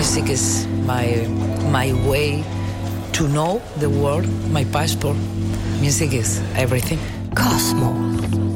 music is my way to know the world, my passport. Music is everything. Cosmo.